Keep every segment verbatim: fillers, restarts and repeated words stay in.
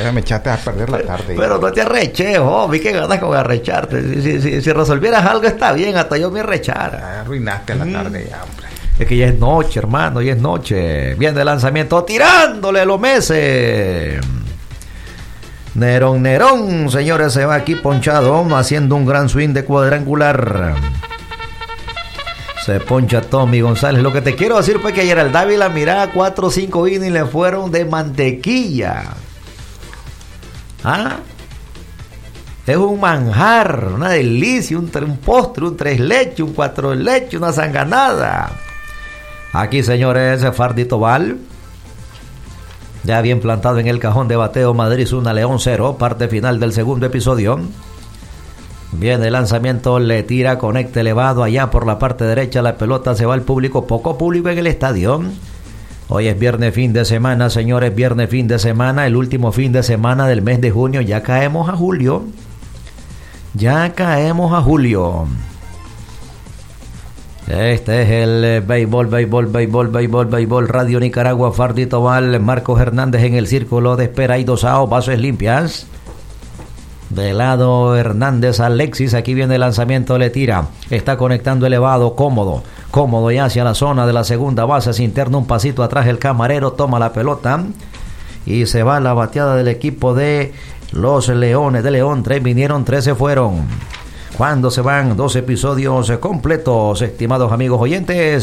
sea, me echaste a perder la tarde. Pero no te arreches, hombre, ¿qué ganas con arrecharte? Si, si, si, si resolvieras algo está bien, hasta yo me arrechara. Arruinaste la tarde ya, hombre. Es que ya es noche, hermano, ya es noche. Viene el lanzamiento tirándole los meses. Nerón, Nerón, señores, se va aquí ponchado, haciendo un gran swing de cuadrangular. Se poncha Tommy González. Lo que te quiero decir fue que ayer al Dávila miraba cuatro o cinco innings y le fueron de mantequilla. ¿Ah? Es un manjar, una delicia, un, un postre, un tres leche, un cuatro leche, una sanganada. Aquí, señores, Fardito Val. Ya bien plantado en el cajón de bateo, Madrid uno, León cero, parte final del segundo episodio. Viene el lanzamiento, le tira, conecta elevado allá por la parte derecha, la pelota se va al público, poco público en el estadio. Hoy es viernes fin de semana, señores, viernes fin de semana, el último fin de semana del mes de junio, ya caemos a julio. Ya caemos a julio. Este es el eh, béisbol, béisbol, béisbol, béisbol, béisbol, Radio Nicaragua, Fardito Val, Marcos Hernández en el círculo de espera y dos outs, bases limpias. De lado Hernández, Alexis, aquí viene el lanzamiento, le tira, está conectando elevado, cómodo, cómodo ya hacia la zona de la segunda base, se interna un pasito atrás el camarero, toma la pelota y se va la bateada del equipo de los Leones de León. Tres vinieron, tres se fueron. Cuando se van dos episodios completos, estimados amigos oyentes.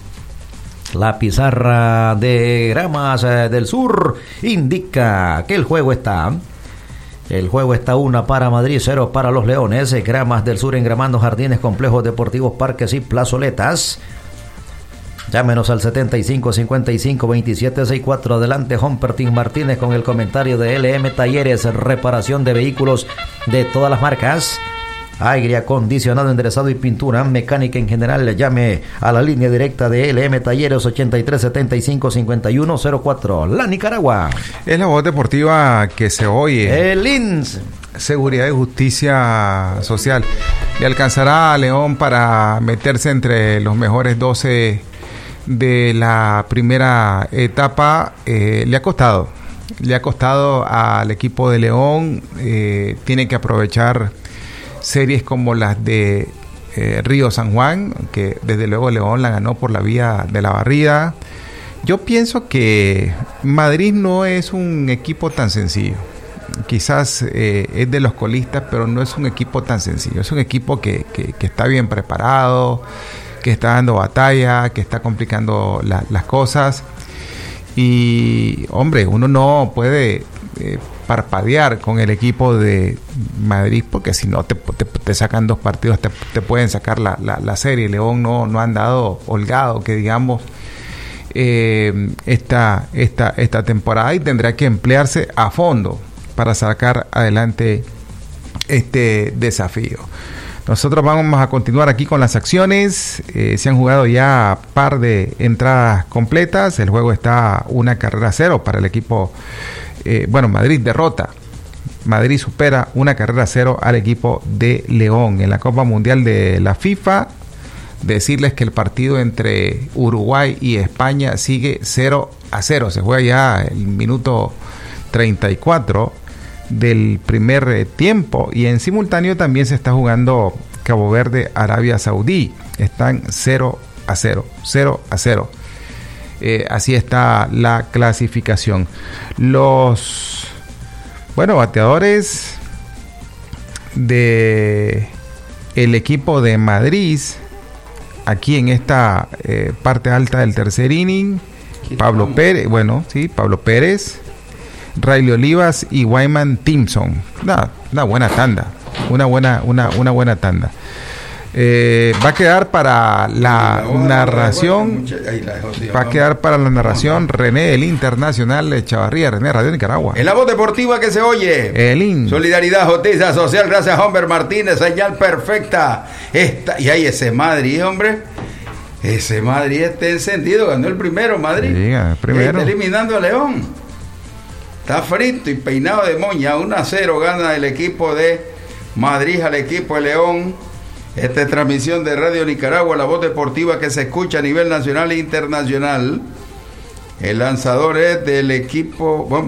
La pizarra de Gramas del Sur indica que el juego está... El juego está una para Madrid, cero para los Leones. Gramas del Sur engramando jardines, complejos deportivos, parques y plazoletas. Llámenos al setenta y cinco cincuenta y cinco veintisiete sesenta y cuatro. Adelante, Humpertín Martínez con el comentario de L M Talleres, reparación de vehículos de todas las marcas. Aire acondicionado, enderezado y pintura, mecánica en general. Llame a la línea directa de L M Talleres ochenta y tres setenta y cinco cincuenta y uno cero cuatro. La Nicaragua. Es la voz deportiva que se oye. El I N S. Seguridad y Justicia Social. Le alcanzará a León para meterse entre los mejores doce de la primera etapa. Eh, le ha costado. Le ha costado al equipo de León. Eh, tiene que aprovechar series como las de eh, Río San Juan, que desde luego León la ganó por la vía de la barrida. Yo pienso que Madrid no es un equipo tan sencillo. Quizás eh, es de los colistas, pero no es un equipo tan sencillo. Es un equipo que, que, que está bien preparado, que está dando batalla, que está complicando la, las cosas. Y, hombre, uno no puede eh, parpadear con el equipo de Madrid, porque si no te, te, te sacan dos partidos, te, te pueden sacar la, la, la serie. León no, no ha andado holgado, que digamos, eh, esta, esta, esta temporada, y tendrá que emplearse a fondo para sacar adelante este desafío. Nosotros vamos a continuar aquí con las acciones. Eh, se han jugado ya par de entradas completas. El juego está una carrera cero para el equipo. Eh, bueno, Madrid derrota. Madrid supera una carrera cero al equipo de León. En la Copa Mundial de la FIFA, decirles que el partido entre Uruguay y España sigue cero a cero. Se juega ya el minuto treinta y cuatro del primer eh, tiempo, y en simultáneo también se está jugando Cabo Verde, Arabia Saudí. Están cero a cero, cero a cero. Eh, así está la clasificación. Los bueno bateadores de el equipo de Madrid aquí en esta eh, parte alta del tercer inning: Pablo Pérez, bueno, sí, Pablo Pérez, Riley Olivas y Wyman Timpson. Una, una buena tanda. Una buena, una, una buena tanda. Eh, va a quedar para la narración. Va a quedar para la narración René, el internacional de Chavarría. René, Radio Nicaragua. En la voz deportiva que se oye. El I N. Solidaridad, justicia social. Gracias, Humber Martínez. Señal perfecta. Esta, y ahí ese Madrid, hombre. Ese Madrid está encendido. Ganó el primero, Madrid. Diga, el primero. Está eliminando a León. Está frito y peinado de moña. uno a cero gana el equipo de Madrid al equipo de León. Esta es transmisión de Radio Nicaragua, la voz deportiva que se escucha a nivel nacional e internacional. El lanzador es del equipo... Bueno,